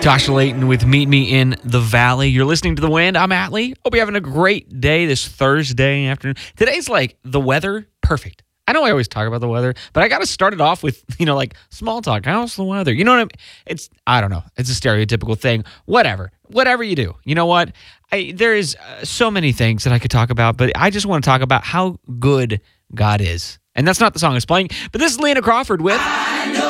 Joshua Layton with Meet Me in the Valley. You're listening to The Wind. I'm Atlee. Hope you're having a great day this Thursday afternoon. Today's like the weather, perfect. I know I always talk about the weather, but I got to start it off with, like small talk. How's the weather? You know what I mean? I don't know. It's a stereotypical thing. Whatever you do. You know what? There is so many things that I could talk about, but I just want to talk about how good God is. And that's not the song I was playing, but this is Lena Crawford with... I know